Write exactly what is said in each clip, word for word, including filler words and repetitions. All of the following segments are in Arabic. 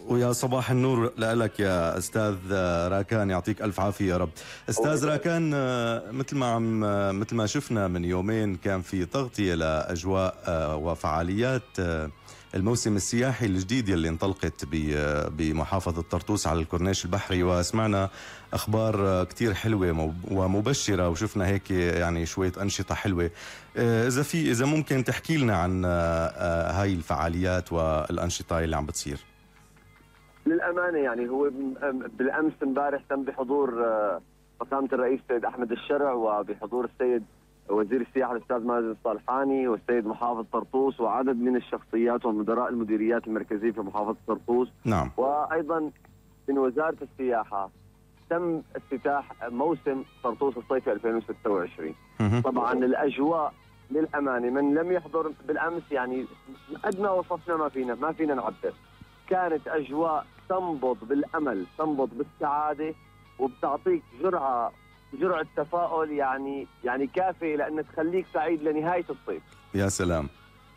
ويا صباح النور لك يا أستاذ راكان، يعطيك ألف عافية يا رب. أستاذ راكان، مثل ما عم مثل ما شفنا من يومين كان في تغطية لأجواء وفعاليات الموسم السياحي الجديد اللي انطلقت بمحافظة طرطوس على الكورنيش البحري، وسمعنا أخبار كتير حلوة ومبشرة، وشفنا هيك يعني شوية أنشطة حلوة. إذا في إذا ممكن تحكي لنا عن هاي الفعاليات والأنشطة اللي عم بتصير. للأمانة يعني هو بالأمس امبارح تم بحضور فخامة الرئيس السيد أحمد الشرع، وبحضور السيد وزير السياحة الأستاذ مازن الصالحاني، والسيد محافظ طرطوس، وعدد من الشخصيات ومدراء المديريات المركزية في محافظة طرطوس. نعم. وأيضا من وزارة السياحة تم افتتاح موسم طرطوس الصيفي ألفين وستة وعشرين. طبعا الأجواء للأمانة من لم يحضر بالأمس يعني قد ما وصفنا ما فينا ما فينا نعبر. كانت أجواء تنبض بالأمل، تنبض بالسعادة، وبتعطيك جرعة جرعة تفاؤل يعني يعني كافية لأن تخليك سعيد لنهاية الصيف. يا سلام.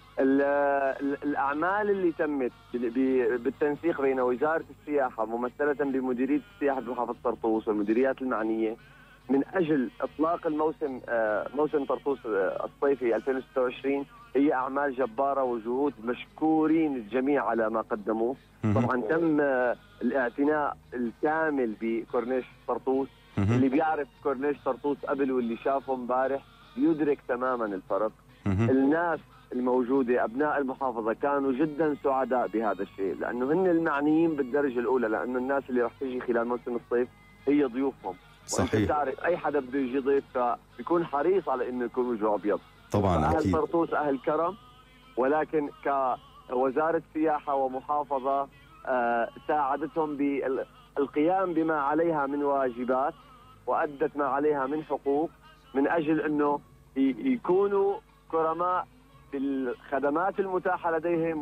الأعمال اللي تمت بالتنسيق بين وزارة السياحة ممثلة بمديرية السياحة بمحافظة طرطوس والمديريات المعنية من أجل إطلاق الموسم موسم طرطوس الصيفي ألفين وستة وعشرين هي أعمال جبارة وجهود مشكورين الجميع على ما قدموه. طبعا تم الاعتناء الكامل بكورنيش طرطوس. اللي بيعرف كورنيش طرطوس قبل واللي شافه امبارح يدرك تماما الفرق. الناس الموجودة أبناء المحافظة كانوا جدا سعداء بهذا الشيء، لأنه هن المعنيين بالدرجة الأولى، لأنه الناس اللي رح تجي خلال موسم الصيف هي ضيوفهم. صحيح. وانت تعرف أي حدا بده يجي ضيف فبيكون حريص على إنه يكون وجهه أبيض. طبعا أهل أكيد. طرطوس أهل كرم، ولكن كوزارة سياحة ومحافظة آه ساعدتهم بالقيام بما عليها من واجبات وأدت ما عليها من حقوق من أجل أنه يكونوا كرماء بالخدمات المتاحة لديهم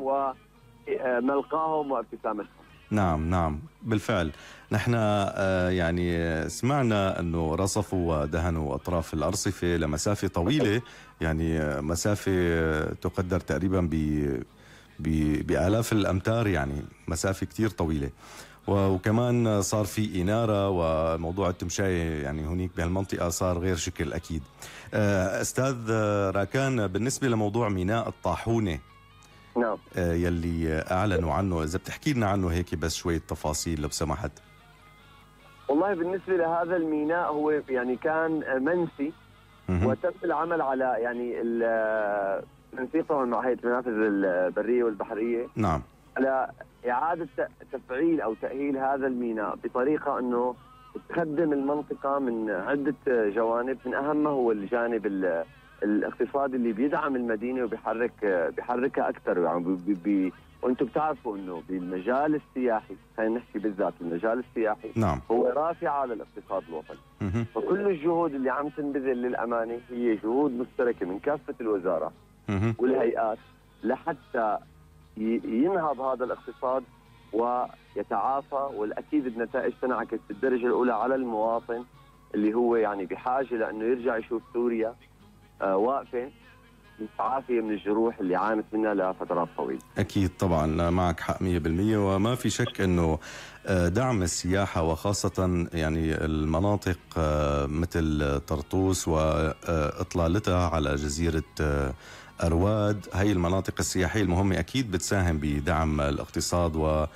وملقاهم وابتسامتهم. نعم نعم بالفعل. نحن يعني سمعنا أنه رصفوا ودهنوا أطراف الأرصفة لمسافة طويلة، يعني مسافة تقدر تقريبا ب بآلاف الأمتار، يعني مسافة كتير طويلة. وكمان صار في إنارة، وموضوع التمشاية يعني هناك بهالمنطقة صار غير شكل أكيد. أستاذ راكان، بالنسبة لموضوع ميناء الطاحونة نعم يلي أعلنوا عنه، إذا بتحكي لنا عنه هيك بس شوية تفاصيل لو سمحت. والله بالنسبة لهذا الميناء هو يعني كان منسي وتم العمل على يعني التنسيق طبعا مع هيئة المنافذ البرية والبحرية. نعم. على إعادة تفعيل أو تأهيل هذا الميناء بطريقة أنه تخدم المنطقة من عدة جوانب، من أهمها هو الجانب الاقتصادي اللي بيدعم المدينة وبيحرك بيحركها أكثر. يعني بي بي وأنتم بتعرفوا أنه بالمجال السياحي، خلينا نحكي بالذات المجال السياحي نعم. هو رافع على الاقتصاد الوطني. فكل الجهود اللي عم تنبذل للأمانة هي جهود مشتركة من كافة الوزارات والهيئات لحتى ينهض هذا الاقتصاد ويتعافى، والأكيد النتائج تنعكس بالدرجة الأولى على المواطن اللي هو يعني بحاجة لأنه يرجع يشوف سوريا آه واقفة متعافية من الجروح اللي عانت منها لفترات طويلة. أكيد طبعا معك حق مية بالمية، وما في شك أنه دعم السياحة وخاصة يعني المناطق مثل طرطوس وإطلالتها على جزيرة أرواد، هاي المناطق السياحية المهمة أكيد بتساهم بدعم الاقتصاد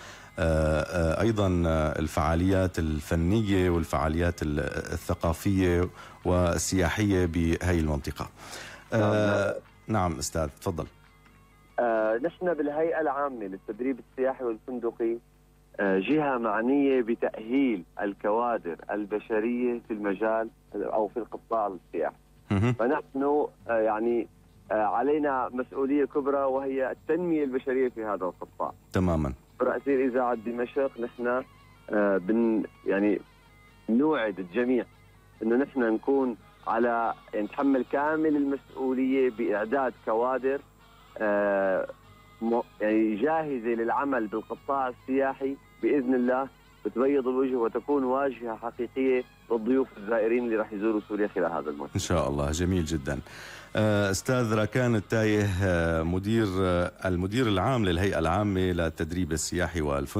وأيضا الفعاليات الفنية والفعاليات الثقافية والسياحية بهاي المنطقة. نعم, آه نعم أستاذ تفضل. آه نحن بالهيئة العامة للتدريب السياحي والفندقي آه جهة معنية بتأهيل الكوادر البشرية في المجال أو في القطاع السياحي. فنحن آه يعني علينا مسؤولية كبرى وهي التنمية البشرية في هذا القطاع. تماما. رئيسي إذاعة دمشق نحن آه بن يعني نوعد الجميع إنه نحن نكون على يعني نتحمل كامل المسؤولية بإعداد كوادر آه يعني جاهزة للعمل بالقطاع السياحي بإذن الله، بتبيض الوجه وتكون واجهة حقيقية للضيوف الزائرين اللي راح يزوروا سوريا خلال هذا الموسم. إن شاء الله. جميل جدا. أستاذ راكان التايه، مدير المدير العام للهيئة العامة للتدريب السياحي والفندقي.